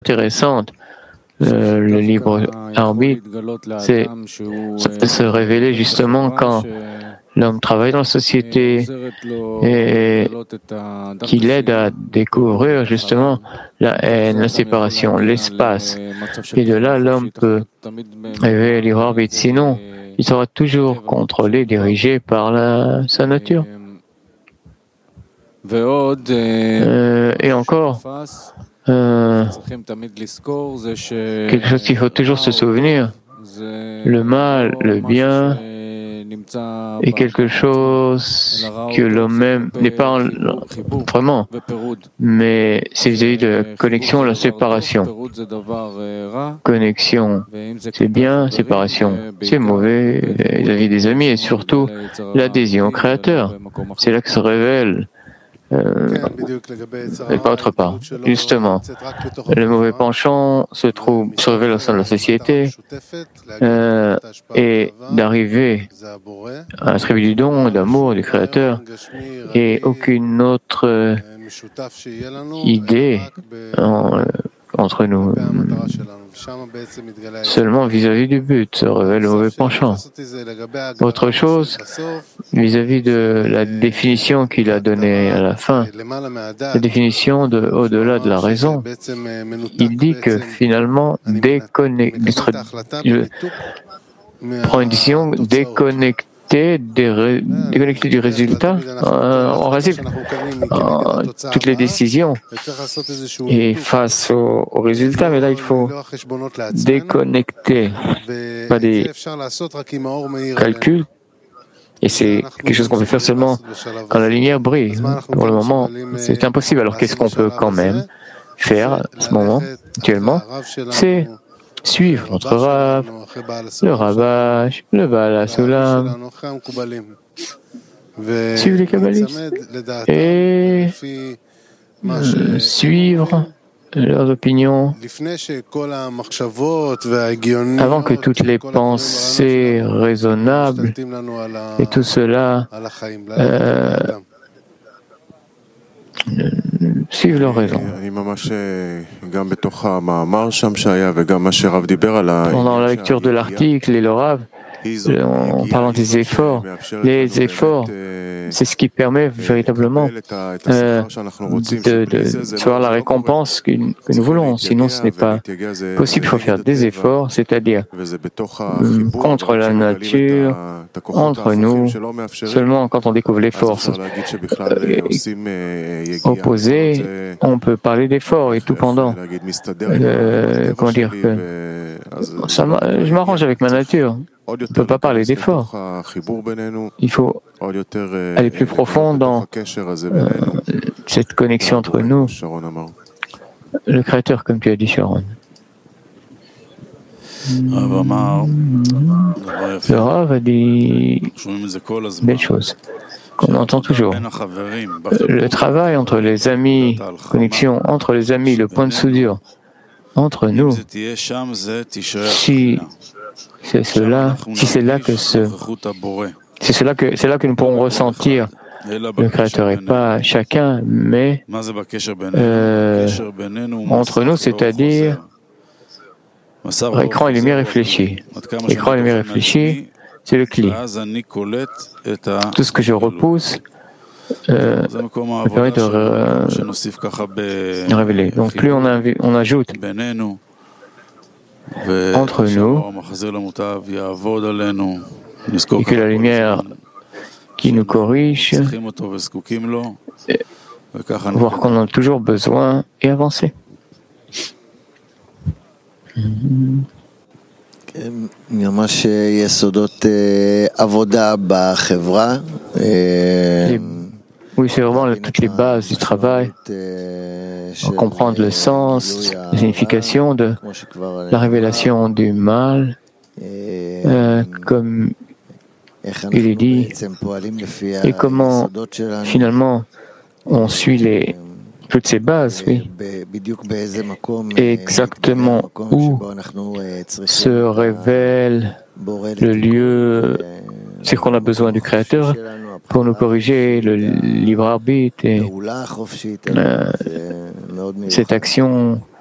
intéressante. Le libre arbitre, c'est se révéler justement quand l'homme travaille dans la société et qu'il aide à découvrir justement la haine, la séparation, l'espace. Et de là, l'homme peut révéler le libre arbitre. Sinon, il sera toujours contrôlé, dirigé par sa nature. Et encore, quelque chose qu'il faut toujours se souvenir, le mal, le bien est quelque chose que l'homme même n'est pas vraiment, mais c'est vis-à-vis de la connexion, la séparation. Connexion, c'est bien, séparation, c'est mauvais vis-à-vis des amis et surtout l'adhésion au Créateur. C'est là que se révèle et pas autre part. Justement, le mauvais penchant se révèle au sein de la société et d'arriver à la tribu du don, d'amour du Créateur et aucune autre idée entre nous. Seulement vis-à-vis du but se révèle le mauvais penchant. Autre chose, vis-à-vis de la définition qu'il a donnée à la fin, la définition de au-delà de la raison, il dit que finalement, je prends une décision déconnectée du résultat, en principe, toutes les décisions et face au résultat, mais là il faut déconnecter, pas des calculs, et c'est quelque chose qu'on peut faire seulement quand la lumière brille. Pour le moment, c'est impossible. Alors qu'est-ce qu'on peut quand même faire à ce moment, actuellement? C'est suivre notre Rav, le Ravash, le Baal HaSulam, suivre les Kabbalistes et suivre leurs opinions avant que toutes les pensées raisonnables et tout cela suivent leur raison. Pendant la lecture de l'article et le Rav, en parlant des efforts, les efforts, c'est ce qui permet véritablement de voir la récompense que nous voulons. Sinon, ce n'est pas possible. Il faut faire des efforts, c'est-à-dire contre la nature, entre nous. Seulement quand on découvre les forces opposées, on peut parler d'efforts et tout pendant. Comment dire que je m'arrange avec ma nature. On ne peut pas parler d'effort. Il faut aller plus profond dans cette connexion entre nous, le Créateur, comme tu as dit, Sharon. Le Rav a dit belle chose qu'on entend toujours. Le travail entre les amis, connexion entre les amis, le point de soudure entre nous, si c'est là que nous pourrons ressentir le Créateur et pas chacun, mais entre nous, c'est-à-dire écran et lumière réfléchis. Écran et lumière réfléchis, c'est le cli. Tout ce que je repousse me permet de révéler. Donc plus on ajoute entre nous et que la lumière qui nous corrige, voir qu'on en a toujours besoin et avancer. Oui, c'est vraiment toutes les bases du travail, comprendre le sens, la signification de la révélation du mal, comme il est dit, et comment finalement on suit toutes ces bases, oui. Et exactement où se révèle le lieu, c'est qu'on a besoin du Créateur pour nous corriger le libre arbitre et cette action